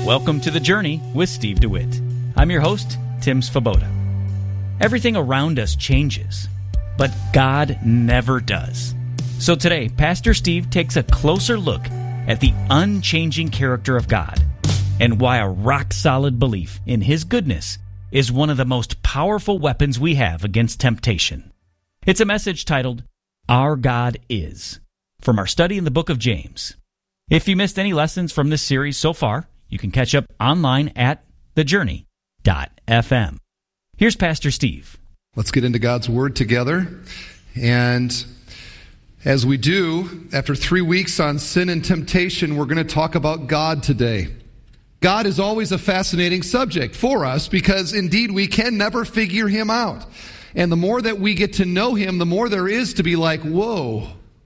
Welcome to The Journey with Steve DeWitt. I'm your host, Tim Svoboda. Everything around us changes, but God never does. So today, Pastor Steve takes a closer look at the unchanging character of God and why a rock-solid belief in His goodness is one of the most powerful weapons we have against temptation. It's a message titled, Our God Is, from our study in the book of James. If you missed any lessons from this series so far, you can catch up online at thejourney.fm. Here's Pastor Steve. Let's get into God's Word together. And as we do, after 3 weeks on sin and temptation, we're going to talk about God today. God is always a fascinating subject for us because indeed we can never figure Him out. And the more that we get to know Him, the more there is to be like, whoa,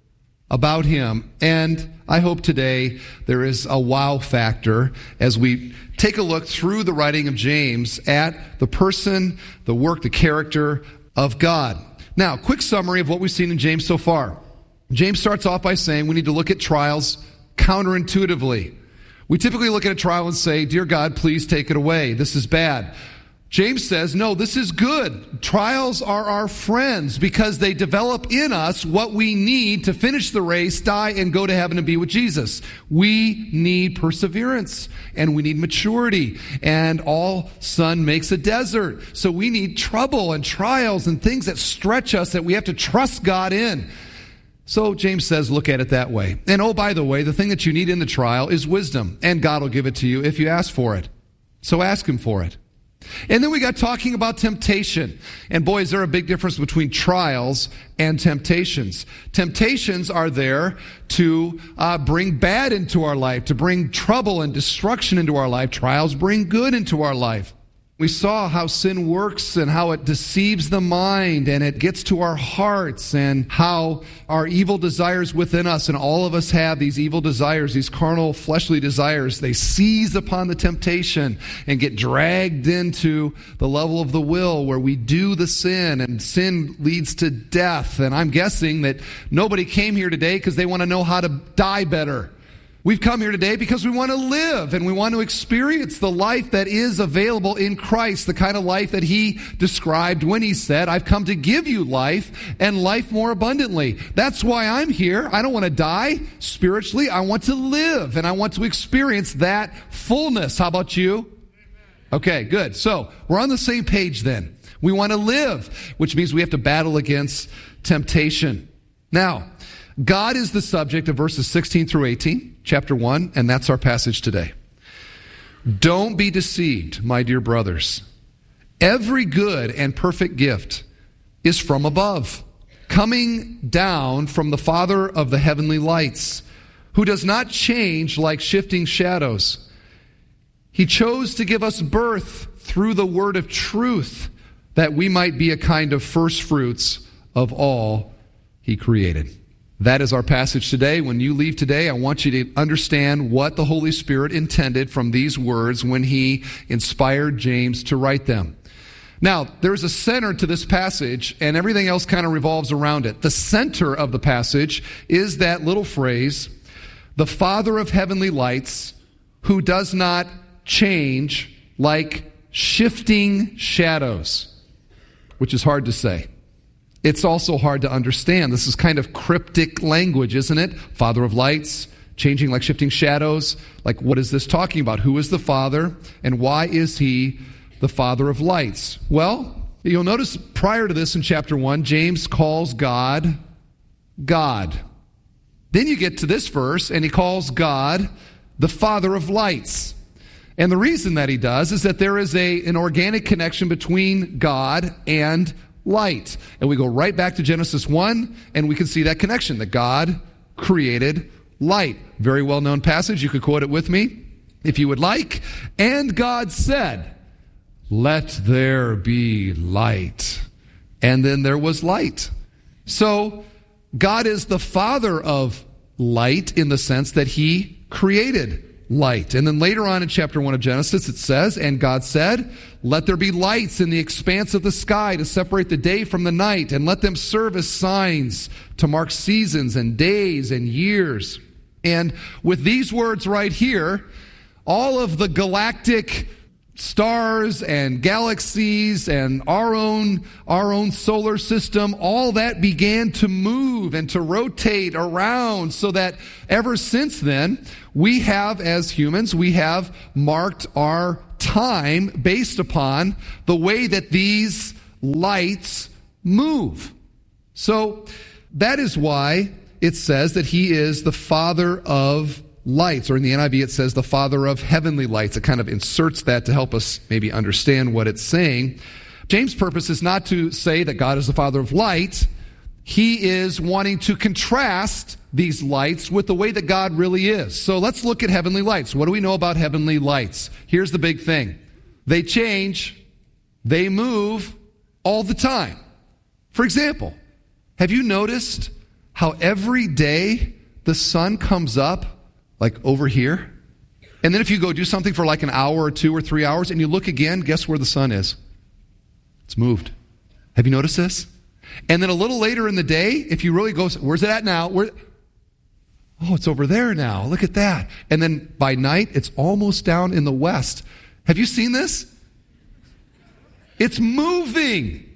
about Him. And I hope today there is a wow factor as we take a look through the writing of James at the person, the work, the character of God. Now, quick summary of what we've seen in James so far. James starts off by saying we need to look at trials counterintuitively. We typically look at a trial and say, Dear God, please take it away. This is bad. James says, no, this is good. Trials are our friends because they develop in us what we need to finish the race, die, and go to heaven and be with Jesus. We need perseverance and we need maturity. And all sun makes a desert. So we need trouble and trials and things that stretch us that we have to trust God in. So James says, look at it that way. And oh, by the way, the thing that you need in the trial is wisdom. And God will give it to you if you ask for it. So ask Him for it. And then we got talking about temptation. And boy, is there a big difference between trials and temptations. Temptations are there to bring bad into our life, to bring trouble and destruction into our life. Trials bring good into our life. We saw how sin works and how it deceives the mind and it gets to our hearts and how our evil desires within us, and all of us have these evil desires, these carnal, fleshly desires. They seize upon the temptation and get dragged into the level of the will where we do the sin, and sin leads to death. And I'm guessing that nobody came here today because they want to know how to die better. We've come here today because we want to live and we want to experience the life that is available in Christ, the kind of life that He described when He said, I've come to give you life and life more abundantly. That's why I'm here. I don't want to die spiritually. I want to live and I want to experience that fullness. How about you? Okay, good. So we're on the same page then. We want to live, which means we have to battle against temptation. Now, God is the subject of verses 16 through 18, chapter 1, and that's our passage today. Don't be deceived, my dear brothers. Every good and perfect gift is from above, coming down from the Father of the heavenly lights, who does not change like shifting shadows. He chose to give us birth through the word of truth, that we might be a kind of first fruits of all He created. That is our passage today. When you leave today, I want you to understand what the Holy Spirit intended from these words when He inspired James to write them. Now, there's a center to this passage, and everything else kind of revolves around it. The center of the passage is that little phrase, the Father of heavenly lights, who does not change like shifting shadows, which is hard to say. It's also hard to understand. This is kind of cryptic language, isn't it? Father of lights, changing like shifting shadows. Like, what is this talking about? Who is the Father, and why is He the Father of lights? Well, you'll notice prior to this in chapter 1, James calls God, God. Then you get to this verse, and he calls God the Father of lights. And the reason that he does is that there is an organic connection between God and light. And we go right back to Genesis 1, and we can see that connection, that God created light. Very well-known passage. You could quote it with me if you would like. And God said, let there be light. And then there was light. So God is the Father of light in the sense that He created light. And then later on in chapter 1 of Genesis, it says, and God said, let there be lights in the expanse of the sky to separate the day from the night, and let them serve as signs to mark seasons and days and years. And with these words right here, all of the galactic stars and galaxies and our own solar system, all that began to move and to rotate around, so that ever since then, we have, as humans, we have marked our time based upon the way that these lights move. So that is why it says that he is the Father of lights, or in the NIV it says the Father of heavenly lights. It kind of inserts that to help us maybe understand what it's saying. James' purpose is not to say that God is the Father of light. He is wanting to contrast these lights with the way that God really is. So let's look at heavenly lights. What do we know about heavenly lights? Here's the big thing. They change, they move all the time. For example, have you noticed how every day the sun comes up like over here? And then if you go do something for like an hour or 2 or 3 hours and you look again, guess where the sun is? It's moved. Have you noticed this? And then a little later in the day, if you really go, where's it at now? Oh, it's over there now. Look at that. And then by night, it's almost down in the west. Have you seen this? It's moving.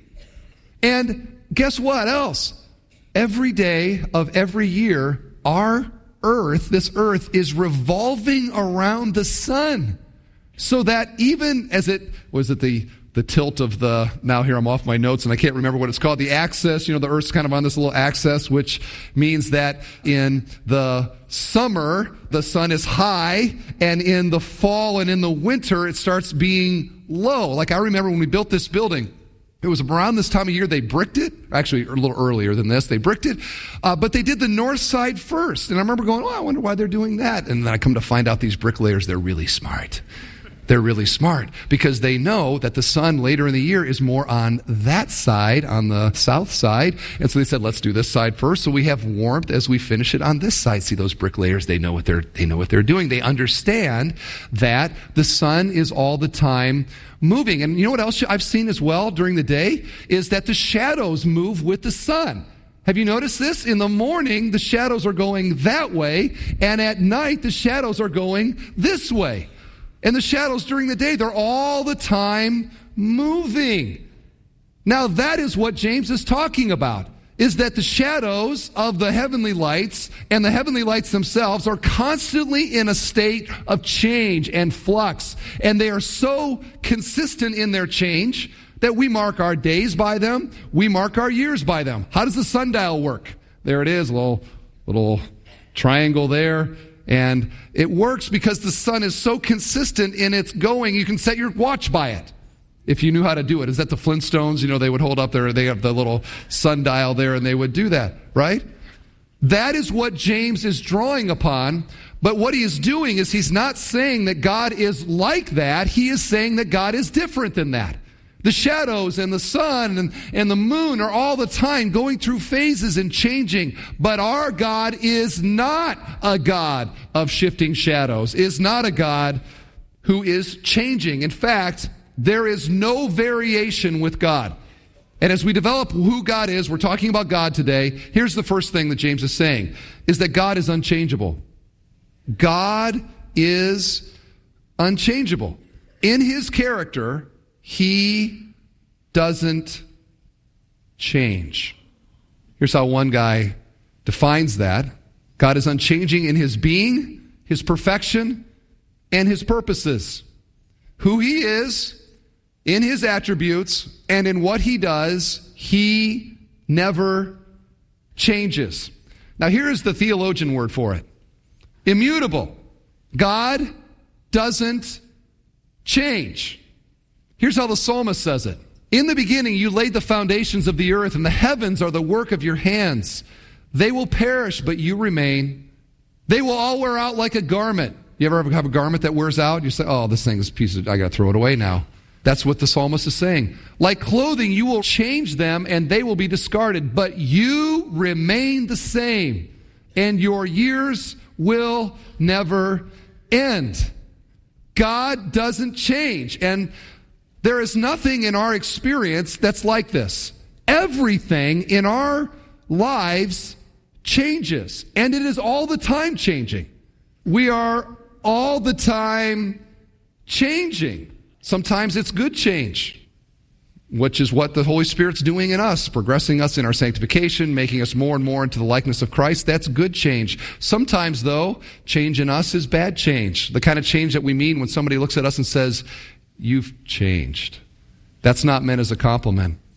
And guess what else? Every day of every year, our earth, this earth, is revolving around the sun. So that even as it, was it the tilt of the, now here I'm off my notes and I can't remember what it's called, the axis, the earth's kind of on this little axis, which means that in the summer, the sun is high, and in the fall and in the winter, it starts being low. Like I remember when we built this building, it was around this time of year they bricked it. Actually, a little earlier than this, they bricked it. But they did the north side first. And I remember going, I wonder why they're doing that. And then I come to find out these bricklayers, they're really smart. They're really smart because they know that the sun later in the year is more on that side, on the south side. And so they said, let's do this side first so we have warmth as we finish it on this side. See, those bricklayers, they know what they're doing. They understand that the sun is all the time moving. And you know what else I've seen as well during the day is that the shadows move with the sun. Have you noticed this? In the morning, the shadows are going that way, and at night, the shadows are going this way. And the shadows during the day, they're all the time moving. Now, that is what James is talking about, is that the shadows of the heavenly lights and the heavenly lights themselves are constantly in a state of change and flux. And they are so consistent in their change that we mark our days by them, we mark our years by them. How does the sundial work? There it is, a little triangle there. And it works because the sun is so consistent in its going, you can set your watch by it. If you knew how to do it. Is that the Flintstones? They would hold up there, they have the little sundial there, and they would do that, right? That is what James is drawing upon. But what he is doing is he's not saying that God is like that. He is saying that God is different than that. The shadows and the sun and the moon are all the time going through phases and changing. But our God is not a God of shifting shadows, is not a God who is changing. In fact, there is no variation with God. And as we develop who God is, we're talking about God today, here's the first thing that James is saying, is that God is unchangeable. God is unchangeable. In his character, he doesn't change. Here's how one guy defines that. God is unchanging in his being, his perfection, and his purposes. Who he is, in his attributes, and in what he does, he never changes. Now here is the theologian word for it. Immutable. God doesn't change. Here's how the psalmist says it. In the beginning, you laid the foundations of the earth, and the heavens are the work of your hands. They will perish, but you remain. They will all wear out like a garment. You ever have a garment that wears out? You say, oh, this thing is a piece of, I got to throw it away now. That's what the psalmist is saying. Like clothing, you will change them, and they will be discarded. But you remain the same, and your years will never end. God doesn't change. And there is nothing in our experience that's like this. Everything in our lives changes, and it is all the time changing. We are all the time changing. Sometimes it's good change, which is what the Holy Spirit's doing in us, progressing us in our sanctification, making us more and more into the likeness of Christ. That's good change. Sometimes, though, change in us is bad change. The kind of change that we mean when somebody looks at us and says, "You've changed." That's not meant as a compliment.